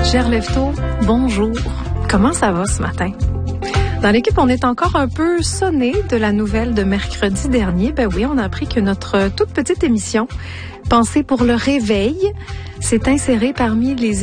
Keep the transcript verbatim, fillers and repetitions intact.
Gerlève-Tôt, bonjour. Comment ça va ce matin? Dans l'équipe, on est encore un peu sonné de la nouvelle de mercredi dernier. Ben oui, on a appris que notre toute petite émission, Pensée pour le réveil, s'est insérée parmi les